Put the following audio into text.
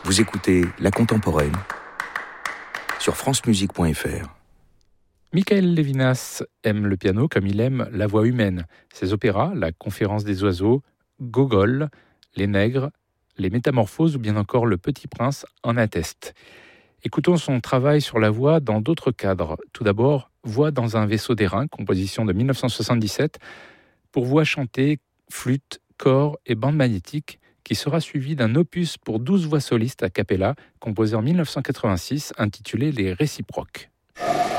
Vous écoutez La Contemporaine sur francemusique.fr. Michael Levinas aime le piano comme il aime la voix humaine. Ses opéras, La Conférence des oiseaux, Gogol, Les Nègres, Les Métamorphoses ou bien encore Le Petit Prince en attestent. Écoutons son travail sur la voix dans d'autres cadres. Tout d'abord, Voix dans un vaisseau d'airain, composition de 1977, pour voix chantée, flûte, cor et bande magnétique, qui sera suivi d'un opus pour 12 voix solistes a cappella, composé en 1986, intitulé Les Réciproques.